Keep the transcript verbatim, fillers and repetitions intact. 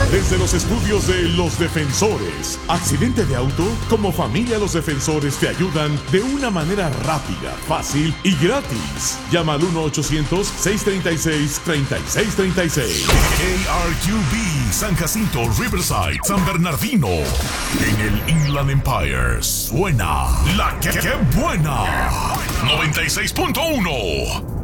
Desde los estudios de Los Defensores. ¿Accidente de auto? Como familia Los Defensores te ayudan de una manera rápida, fácil y gratis. Llama al uno ochocientos, seiscientos treinta y seis, treinta y seis treinta y seis. K R Q B, San Jacinto, Riverside, San Bernardino. En el Inland Empire suena la que, que buena. noventa y seis punto uno.